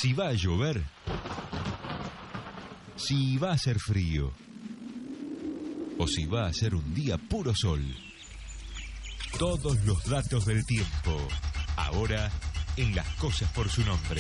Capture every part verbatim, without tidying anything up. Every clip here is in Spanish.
si va a llover, si va a hacer frío o si va a ser un día puro sol. Todos los datos del tiempo, ahora en Las Cosas por su Nombre.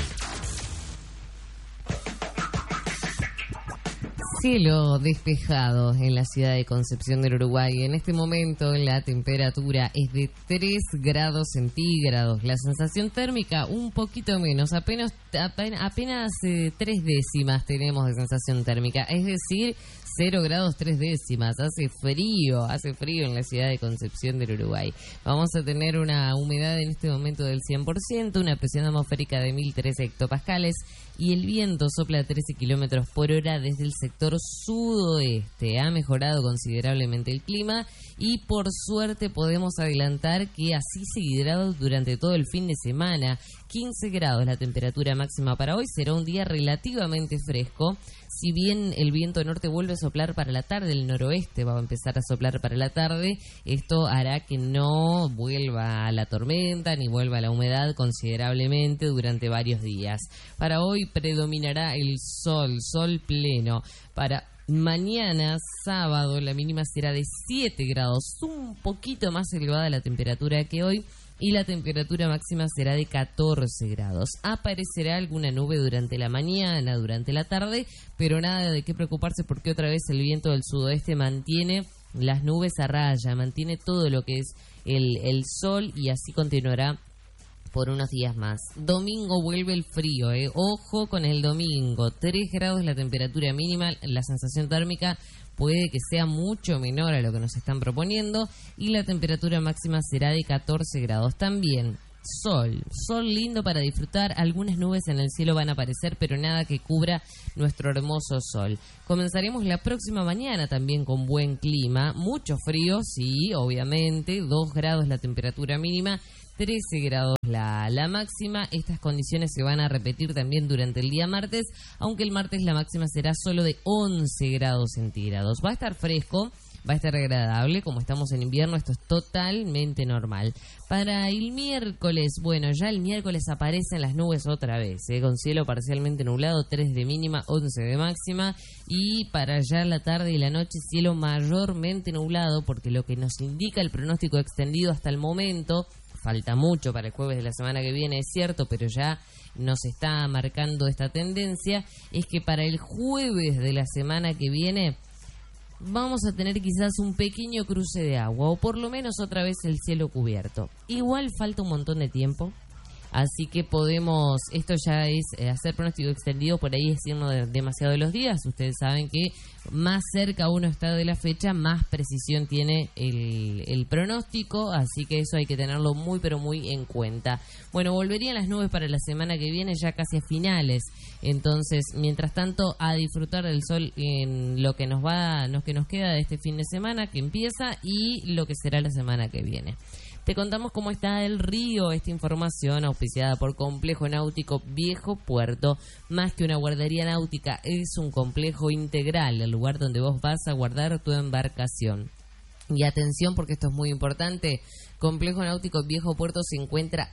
Cielo despejado en la ciudad de Concepción del Uruguay. En este momento la temperatura es de tres grados centígrados. La sensación térmica un poquito menos, apenas, apenas, apenas eh, tres décimas tenemos de sensación térmica. Es decir, cero grados tres décimas. Hace frío, hace frío en la ciudad de Concepción del Uruguay. Vamos a tener una humedad en este momento del cien por ciento, una presión atmosférica de mil tres hectopascales y el viento sopla a trece kilómetros por hora desde el sector sudoeste. Ha mejorado considerablemente el clima y por suerte podemos adelantar que así seguirá durante todo el fin de semana. quince grados la temperatura máxima para hoy, será un día relativamente fresco. Si bien el viento norte vuelve a soplar para la tarde, el noroeste va a empezar a soplar para la tarde, esto hará que no vuelva la tormenta ni vuelva la humedad considerablemente durante varios días. Para hoy predominará el sol, sol pleno. Para mañana, sábado, la mínima será de siete grados, un poquito más elevada la temperatura que hoy, y la temperatura máxima será de catorce grados. Aparecerá alguna nube durante la mañana, durante la tarde, pero nada de qué preocuparse porque otra vez el viento del sudoeste mantiene las nubes a raya, mantiene todo lo que es el, el sol y así continuará por unos días más. Domingo vuelve el frío, ¿eh? Ojo con el domingo. tres grados la temperatura mínima, la sensación térmica puede que sea mucho menor a lo que nos están proponiendo y la temperatura máxima será de catorce grados. También sol, sol lindo para disfrutar, algunas nubes en el cielo van a aparecer, pero nada que cubra nuestro hermoso sol. Comenzaremos la próxima mañana también con buen clima, mucho frío, sí, obviamente, dos grados la temperatura mínima, trece grados la, la máxima. Estas condiciones se van a repetir también durante el día martes, aunque el martes la máxima será solo de once grados centígrados. Va a estar fresco, va a estar agradable, como estamos en invierno, esto es totalmente normal. Para el miércoles, bueno, ya el miércoles aparecen las nubes otra vez, ¿eh? Con cielo parcialmente nublado, tres de mínima, once de máxima, y para ya la tarde y la noche cielo mayormente nublado, porque lo que nos indica el pronóstico extendido hasta el momento, falta mucho para el jueves de la semana que viene, es cierto, pero ya nos está marcando esta tendencia, es que para el jueves de la semana que viene vamos a tener quizás un pequeño cruce de agua, o por lo menos otra vez el cielo cubierto. Igual falta un montón de tiempo, así que podemos, esto ya es eh, hacer pronóstico extendido, por ahí es irnos de, demasiado de los días. Ustedes saben que más cerca uno está de la fecha, más precisión tiene el, el pronóstico, así que eso hay que tenerlo muy pero muy en cuenta. Bueno, volverían las nubes para la semana que viene ya casi a finales, entonces mientras tanto a disfrutar del sol en lo que nos va, lo que nos queda de este fin de semana que empieza y lo que será la semana que viene. Te contamos cómo está el río, esta información auspiciada por Complejo Náutico Viejo Puerto. Más que una guardería náutica, es un complejo integral, el lugar donde vos vas a guardar tu embarcación. Y atención, porque esto es muy importante, Complejo Náutico Viejo Puerto se encuentra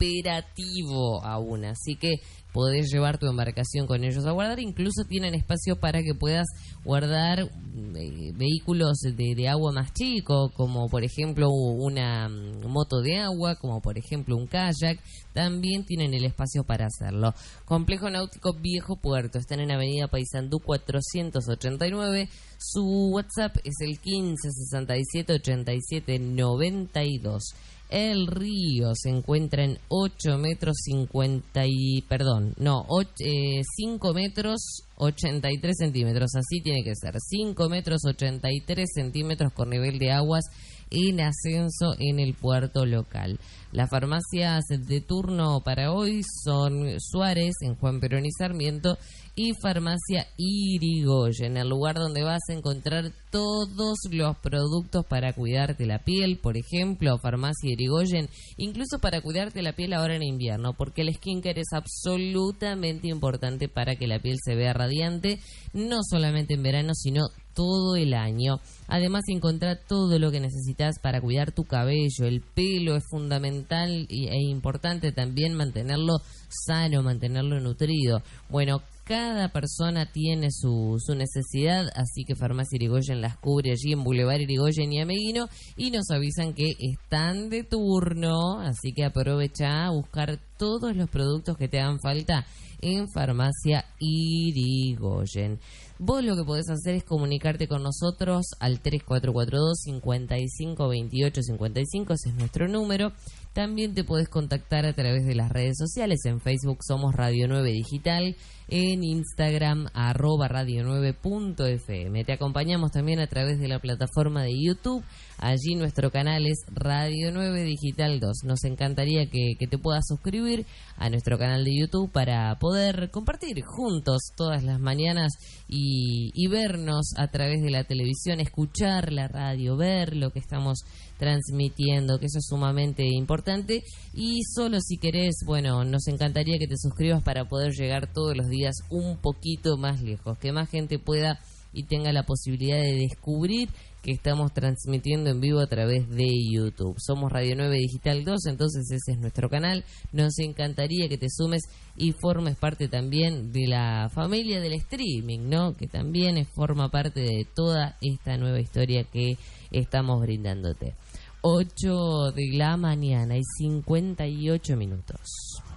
operativo aún, así que podés llevar tu embarcación con ellos a guardar. Incluso tienen espacio para que puedas guardar eh, vehículos de, de agua más chico, como por ejemplo una moto de agua, como por ejemplo un kayak. También tienen el espacio para hacerlo. Complejo Náutico Viejo Puerto, están en Avenida Paysandú cuatrocientos ochenta y nueve. Su WhatsApp es el quince sesenta y siete ochenta y siete noventa y dos. El río se encuentra en ocho metros cincuenta y... Perdón, no, ocho, eh, cinco metros ochenta y tres centímetros. Así tiene que ser. cinco metros ochenta y tres centímetros con nivel de aguas en ascenso en el puerto local. Las farmacias de turno para hoy son Suárez, en Juan Perón y Sarmiento, y Farmacia Irigoyen, el lugar donde vas a encontrar todos los productos para cuidarte la piel. Por ejemplo, Farmacia Irigoyen, incluso para cuidarte la piel ahora en invierno, porque el skincare es absolutamente importante para que la piel se vea radiante, no solamente en verano, sino todo el año. Además, encontrá todo lo que necesitas para cuidar tu cabello. El pelo es fundamental y, e importante también mantenerlo sano, mantenerlo nutrido. Bueno, cada persona tiene su, su necesidad, así que Farmacia Irigoyen las cubre allí en Boulevard Irigoyen y Ameguino, y nos avisan que están de turno, así que aprovecha a buscar todos los productos que te hagan falta en Farmacia Irigoyen. Vos lo que podés hacer es comunicarte con nosotros al tres cuatro cuatro dos, cinco cinco, dos ocho cinco cinco, ese es nuestro número. También te podés contactar a través de las redes sociales. En Facebook somos Radio nueve Digital, en Instagram arroba radio nueve punto f m. Te acompañamos también a través de la plataforma de YouTube. Allí nuestro canal es Radio nueve Digital dos. Nos encantaría que, que te puedas suscribir a nuestro canal de YouTube para poder compartir juntos todas las mañanas y, y vernos a través de la televisión, escuchar la radio, ver lo que estamos transmitiendo, que eso es sumamente importante. Y solo si querés, bueno, nos encantaría que te suscribas para poder llegar todos los días un poquito más lejos, que más gente pueda y tenga la posibilidad de descubrir que estamos transmitiendo en vivo a través de YouTube. Somos Radio nueve Digital dos, entonces ese es nuestro canal. Nos encantaría que te sumes y formes parte también de la familia del streaming, ¿no? Que también forma parte de toda esta nueva historia que estamos brindándote. ocho de la mañana y cincuenta y ocho minutos.